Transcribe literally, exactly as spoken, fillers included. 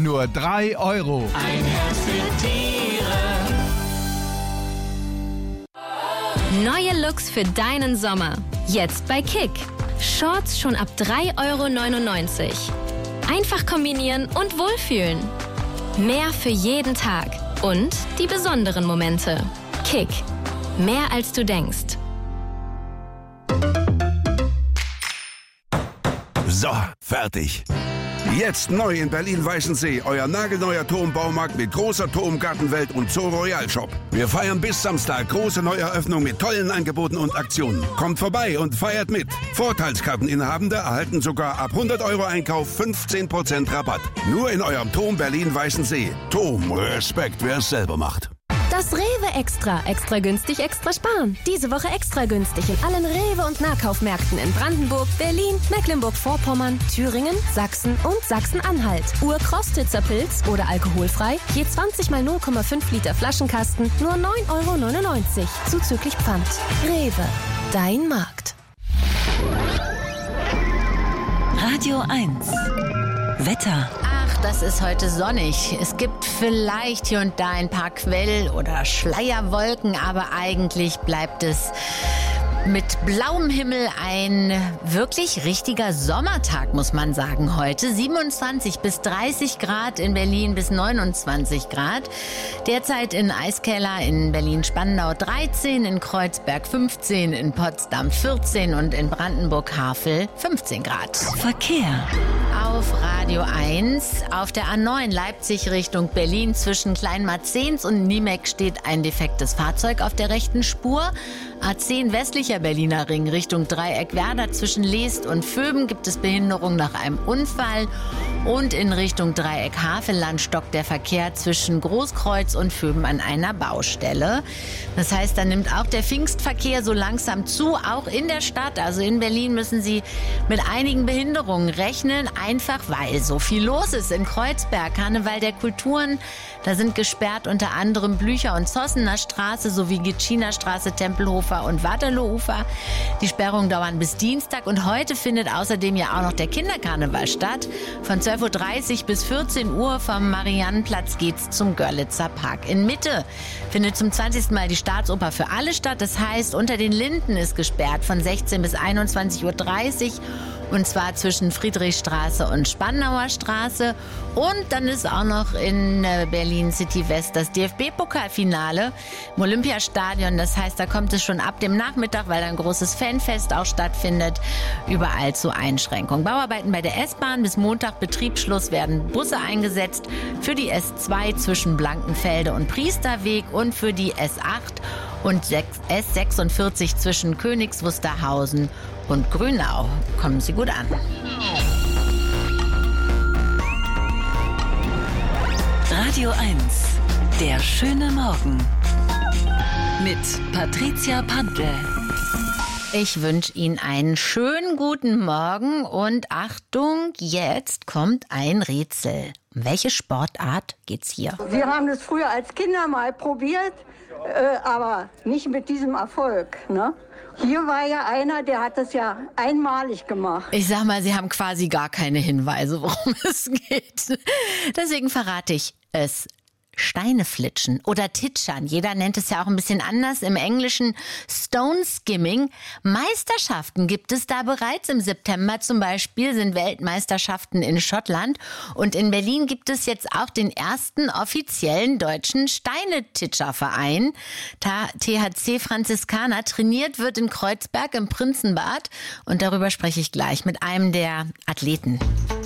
nur drei Euro. Ein Herz für Tiere. Neue Looks für deinen Sommer. Jetzt bei Kick. Shorts schon ab drei Euro neunundneunzig. Einfach kombinieren und wohlfühlen. Mehr für jeden Tag. Und die besonderen Momente. Kick. Mehr als du denkst. So, fertig. Jetzt neu in Berlin-Weißensee, euer nagelneuer Turmbaumarkt mit großer Turmgartenwelt und Zoo Royal Shop. Wir feiern bis Samstag große Neueröffnung mit tollen Angeboten und Aktionen. Kommt vorbei und feiert mit. Vorteilskarteninhabende erhalten sogar ab hundert Euro Einkauf fünfzehn Prozent Rabatt. Nur in eurem Turm Berlin-Weißensee. Turm, Respekt, wer es selber macht. Das Rewe Extra. Extra günstig, extra sparen. Diese Woche extra günstig in allen Rewe- und Nahkaufmärkten in Brandenburg, Berlin, Mecklenburg-Vorpommern, Thüringen, Sachsen und Sachsen-Anhalt. Ur-Krostitzer Pilz oder alkoholfrei, je zwanzig mal null Komma fünf Liter Flaschenkasten, nur neun Euro neunundneunzig. Zuzüglich Pfand. Rewe. Dein Markt. Radio eins. Wetter. Ach, das ist heute sonnig. Es gibt vielleicht hier und da ein paar Quell- oder Schleierwolken, aber eigentlich bleibt es mit blauem Himmel ein wirklich richtiger Sommertag, muss man sagen, heute. siebenundzwanzig bis dreißig Grad in Berlin, bis neunundzwanzig Grad. Derzeit in Eiskeller in Berlin-Spandau dreizehn, in Kreuzberg fünfzehn, in Potsdam vierzehn und in Brandenburg-Havel fünfzehn Grad. Verkehr. Auf Radio eins, auf der A neun Leipzig Richtung Berlin zwischen Kleinmarzens und Niemek steht ein defektes Fahrzeug auf der rechten Spur. A zehn westlicher Berliner Ring Richtung Dreieck Werder zwischen Leest und Vöben gibt es Behinderung nach einem Unfall. Und in Richtung Dreieck Havelland stockt der Verkehr zwischen Großkreuz und Vöben an einer Baustelle. Das heißt, da nimmt auch der Pfingstverkehr so langsam zu, auch in der Stadt. Also in Berlin müssen Sie mit einigen Behinderungen rechnen, einfach weil so viel los ist. In Kreuzberg, Karneval der Kulturen, da sind gesperrt unter anderem Blücher- und Zossener Straße sowie Gitschiner Straße, Tempelhofer und Waterloohufer. Die Sperrungen dauern bis Dienstag und heute findet außerdem ja auch noch der Kinderkarneval statt. Von zwölf Uhr dreißig bis vierzehn Uhr vom Mariannenplatz geht's zum Görlitzer Park. In Mitte findet zum zwanzigsten Mal die Staatsoper für alle statt. Das heißt, unter den Linden ist gesperrt von sechzehn bis einundzwanzig Uhr dreißig. Und zwar zwischen Friedrichstraße und Spandauer Straße. Und dann ist auch noch in Berlin City West das D F B-Pokalfinale im Olympiastadion. Das heißt, da kommt es schon ab dem Nachmittag, weil da ein großes Fanfest auch stattfindet, überall zu Einschränkungen. Bauarbeiten bei der S-Bahn. Bis Montag Betriebsschluss werden Busse eingesetzt für die S zwei zwischen Blankenfelde und Priesterweg und für die S acht und S sechsundvierzig zwischen Königs Wusterhausen und Grünau. Kommen Sie gut an. Radio eins. Der schöne Morgen. Mit Patricia Pantel. Ich wünsche Ihnen einen schönen guten Morgen und Achtung, jetzt kommt ein Rätsel. Um welche Sportart geht's hier? Wir haben das früher als Kinder mal probiert, äh, aber nicht mit diesem Erfolg, ne? Hier war ja einer, der hat das ja einmalig gemacht. Ich sag mal, Sie haben quasi gar keine Hinweise, worum es geht. Deswegen verrate ich es. Steine flitschen oder titschern. Jeder nennt es ja auch ein bisschen anders. Im Englischen Stone Skimming. Meisterschaften gibt es da bereits. Im September zum Beispiel sind Weltmeisterschaften in Schottland. Und in Berlin gibt es jetzt auch den ersten offiziellen deutschen Steinetitscherverein. T H C Franziskaner. Trainiert wird in Kreuzberg im Prinzenbad. Und darüber spreche ich gleich mit einem der Athleten.